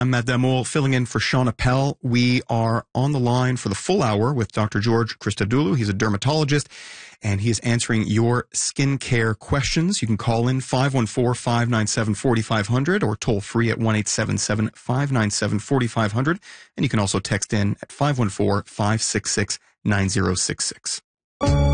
I'm Matt Damoul, filling in for Sean Appel. We are on the line for the full hour with Dr. George Christodoulou. He's a dermatologist, and he is answering your skincare questions. You can call in 514-597-4500 or toll free at 1-877-597-4500. And you can also text in at 514-566-9066.